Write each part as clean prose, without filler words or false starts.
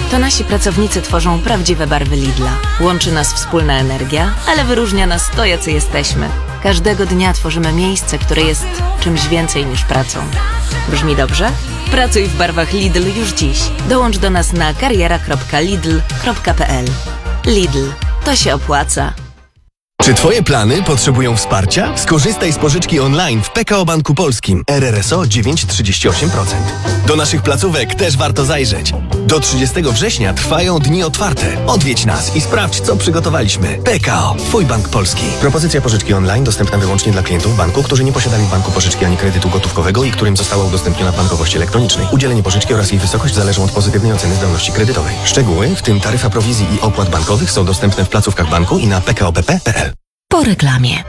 To nasi pracownicy tworzą prawdziwe barwy Lidla. Łączy nas wspólna energia, ale wyróżnia nas to, jacy jesteśmy. Każdego dnia tworzymy miejsce, które jest czymś więcej niż pracą. Brzmi dobrze? Pracuj w barwach Lidl już dziś. Dołącz do nas na kariera.lidl.pl. Lidl. To się opłaca. Czy Twoje plany potrzebują wsparcia? Skorzystaj z pożyczki online w PKO Banku Polskim. RRSO 9,38%. Do naszych placówek też warto zajrzeć. Do 30 września trwają dni otwarte. Odwiedź nas i sprawdź, co przygotowaliśmy. PKO. Twój Bank Polski. Propozycja pożyczki online dostępna wyłącznie dla klientów banku, którzy nie posiadali w banku pożyczki ani kredytu gotówkowego i którym została udostępniona w bankowości elektronicznej. Udzielenie pożyczki oraz jej wysokość zależą od pozytywnej oceny zdolności kredytowej. Szczegóły, w tym taryfa prowizji i opłat bankowych, są dostępne w placówkach banku i na pkopp.pl. Po reklamie.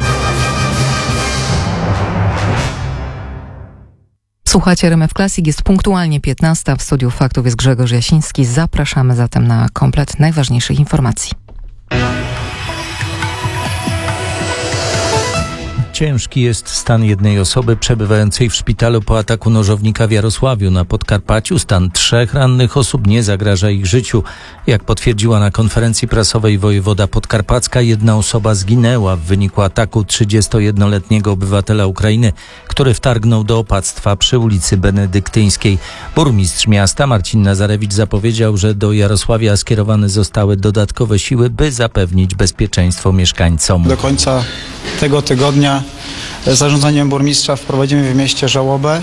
Słuchacie RMF Classic, jest punktualnie 15. W studiu Faktów jest Grzegorz Jasiński. Zapraszamy zatem na komplet najważniejszych informacji. Ciężki jest stan jednej osoby przebywającej w szpitalu po ataku nożownika w Jarosławiu na Podkarpaciu. Stan 3 rannych osób nie zagraża ich życiu. Jak potwierdziła na konferencji prasowej wojewoda podkarpacka, jedna osoba zginęła w wyniku ataku 31-letniego obywatela Ukrainy, który wtargnął do opactwa przy ulicy Benedyktyńskiej. Burmistrz miasta Marcin Nazarewicz zapowiedział, że do Jarosławia skierowane zostały dodatkowe siły, by zapewnić bezpieczeństwo mieszkańcom. Do końca tego tygodnia zarządzeniem burmistrza wprowadzimy w mieście żałobę.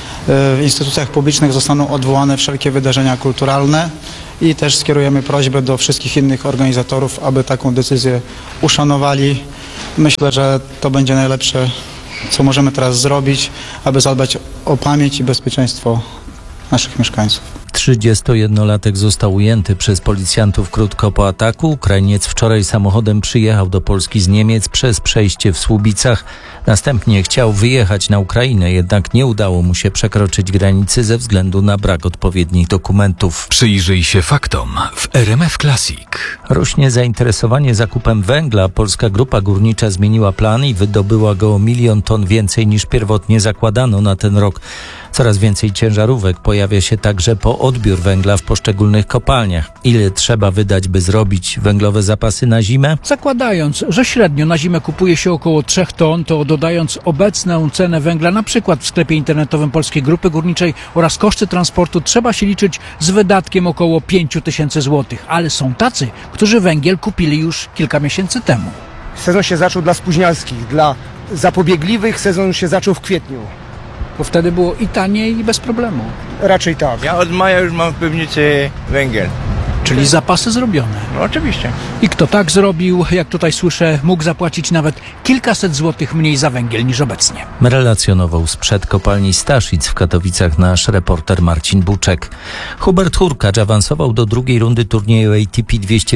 W instytucjach publicznych zostaną odwołane wszelkie wydarzenia kulturalne i też skierujemy prośbę do wszystkich innych organizatorów, aby taką decyzję uszanowali. Myślę, że to będzie najlepsze, co możemy teraz zrobić, aby zadbać o pamięć i bezpieczeństwo naszych mieszkańców. 31-latek został ujęty przez policjantów krótko po ataku. Ukrainiec wczoraj samochodem przyjechał do Polski z Niemiec przez przejście w Słubicach. Następnie chciał wyjechać na Ukrainę, jednak nie udało mu się przekroczyć granicy ze względu na brak odpowiednich dokumentów. Przyjrzyj się faktom w RMF Classic. Rośnie zainteresowanie zakupem węgla. Polska Grupa Górnicza zmieniła plan i wydobyła go o 1 000 000 ton więcej niż pierwotnie zakładano na ten rok. Coraz więcej ciężarówek pojawia się także po odbiór węgla w poszczególnych kopalniach. Ile trzeba wydać, by zrobić węglowe zapasy na zimę? Zakładając, że średnio na zimę kupuje się około 3 ton, to dodając obecną cenę węgla, na przykład w sklepie internetowym Polskiej Grupy Górniczej oraz koszty transportu, trzeba się liczyć z wydatkiem około 5 000 złotych. Ale są tacy, którzy węgiel kupili już kilka miesięcy temu. Sezon się zaczął dla spóźnialskich, dla zapobiegliwych sezon się zaczął w kwietniu. Bo wtedy było i taniej, i bez problemu. Raczej tak. Ja od maja już mam w piwnicy węgiel. Czyli zapasy zrobione. No oczywiście. I kto tak zrobił, jak tutaj słyszę, mógł zapłacić nawet kilkaset złotych mniej za węgiel niż obecnie. Relacjonował sprzed kopalni Staszic w Katowicach nasz reporter Marcin Buczek. Hubert Hurkacz awansował do drugiej rundy turnieju ATP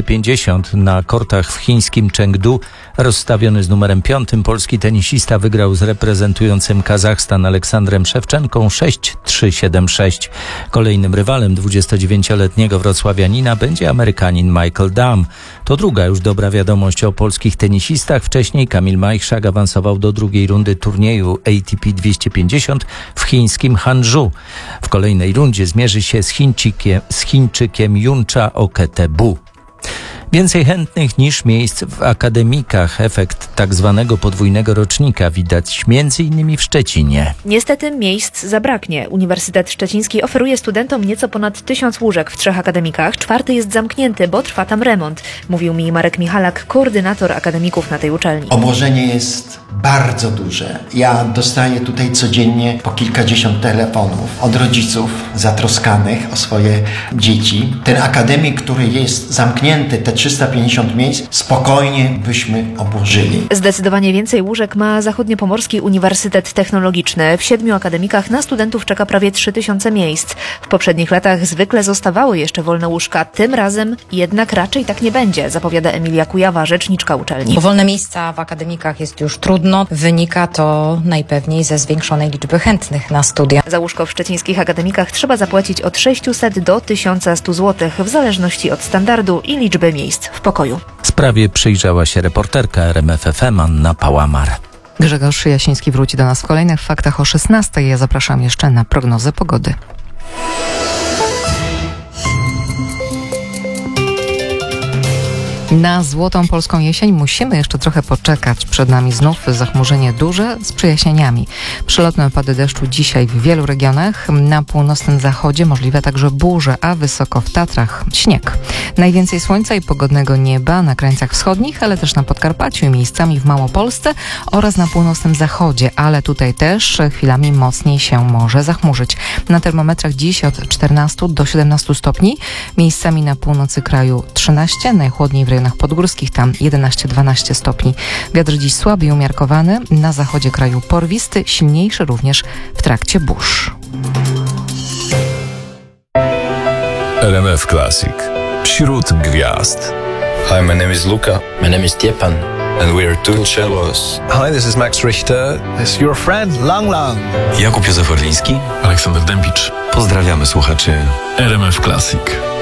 250 na kortach w chińskim Chengdu. Rozstawiony z numerem 5, polski tenisista wygrał z reprezentującym Kazachstan Aleksandrem Szewczenką 6-3, 7-6. Kolejnym rywalem 29-letniego wrocławianina będzie Amerykanin Michael Dahm. To druga już dobra wiadomość o polskich tenisistach. Wcześniej Kamil Majchrzak awansował do drugiej rundy turnieju ATP 250 w chińskim Hangzhou. W kolejnej rundzie zmierzy się z Chińczykiem Juncha Oketebu. Więcej chętnych niż miejsc w akademikach. Efekt tak zwanego podwójnego rocznika widać m.in. w Szczecinie. Niestety miejsc zabraknie. Uniwersytet Szczeciński oferuje studentom nieco ponad 1000 łóżek w 3 akademikach. 4 jest zamknięty, bo trwa tam remont. Mówił mi Marek Michalak, koordynator akademików na tej uczelni. Obłożenie jest bardzo duże. Ja dostaję tutaj codziennie po kilkadziesiąt telefonów od rodziców zatroskanych o swoje dzieci. Ten akademik, który jest zamknięty, te 350 miejsc, spokojnie byśmy obłożyli. Zdecydowanie więcej łóżek ma Zachodniopomorski Uniwersytet Technologiczny. W 7 akademikach na studentów czeka prawie 3000 miejsc. W poprzednich latach zwykle zostawały jeszcze wolne łóżka. Tym razem jednak raczej tak nie będzie, zapowiada Emilia Kujawa, rzeczniczka uczelni. Bo wolne miejsca w akademikach jest już trudno. Wynika to najpewniej ze zwiększonej liczby chętnych na studia. Za łóżko w szczecińskich akademikach trzeba zapłacić od 600 do 1100 zł w zależności od standardu i liczby miejsc w pokoju. Sprawie przyjrzała się reporterka RMF FM Anna Pałamar. Grzegorz Jasiński wróci do nas w kolejnych faktach o 16. Ja zapraszam jeszcze na prognozę pogody. Na złotą polską jesień musimy jeszcze trochę poczekać. Przed nami znów zachmurzenie duże z przejaśnieniami. Przelotne opady deszczu dzisiaj w wielu regionach. Na północnym zachodzie możliwe także burze, a wysoko w Tatrach śnieg. Najwięcej słońca i pogodnego nieba na krańcach wschodnich, ale też na Podkarpaciu i miejscami w Małopolsce oraz na północnym zachodzie, ale tutaj też chwilami mocniej się może zachmurzyć. Na termometrach dziś od 14 do 17 stopni, miejscami na północy kraju 13, najchłodniej w rejonach podgórskich, tam 11-12 stopni. Wiatr dziś słaby i umiarkowany, na zachodzie kraju porwisty, silniejszy również w trakcie burz. RMF Classic. Wśród gwiazd. Hi, my name is Luca. My name is Stjepan. And we are two cellos. Hi, this is Max Richter. This is your friend Lang Lang. Jakub Józef Orliński. Aleksander Dębicz. Pozdrawiamy słuchaczy RMF Classic.